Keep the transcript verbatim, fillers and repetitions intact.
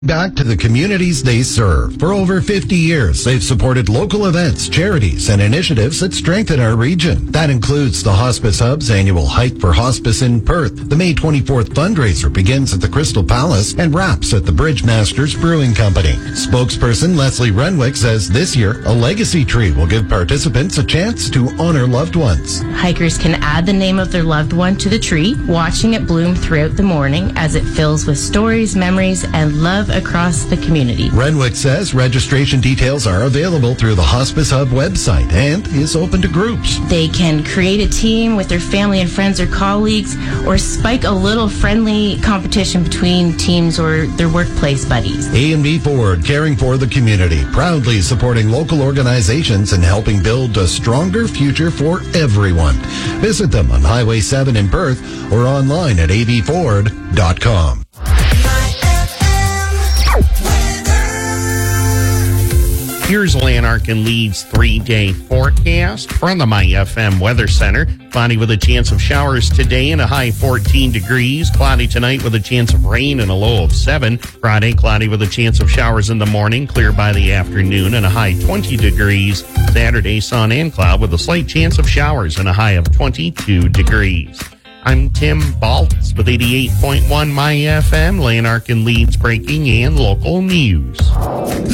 Back to the communities they serve. For over fifty years, they've supported local events, charities, and initiatives that strengthen our region. That includes the Hospice Hub's annual Hike for Hospice in Perth. The May twenty-fourth fundraiser begins at the Crystal Palace and wraps at the Bridgemasters Brewing Company. Spokesperson Leslie Renwick says this year, a legacy tree will give participants a chance to honor loved ones. Hikers can add the name of their loved one to the tree, watching it bloom throughout the morning as it fills with stories, memories, and love across the community. Renwick says registration details are available through the Hospice Hub website and is open to groups. They can create a team with their family and friends or colleagues, or spike a little friendly competition between teams or their workplace buddies. A and B Ford, caring for the community, proudly supporting local organizations and helping build a stronger future for everyone. Visit them on Highway seven in Perth or online at a b ford dot com. Here's Lanark and Leeds three-day forecast from the My F M Weather Center. Cloudy with a chance of showers today and a high fourteen degrees. Cloudy tonight with a chance of rain and a low of seven. Friday, cloudy with a chance of showers in the morning, clear by the afternoon and a high twenty degrees. Saturday, sun and cloud with a slight chance of showers and a high of twenty-two degrees. I'm Tim Baltz with eighty-eight point one My F M, Lanark and Leeds breaking and local news.